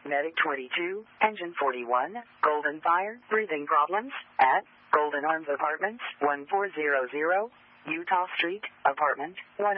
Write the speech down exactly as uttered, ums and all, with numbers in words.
Medic twenty-two, Engine forty-one, Golden Fire, breathing problems, at Golden Arms Apartments, one four zero zero, Utah Street, Apartment one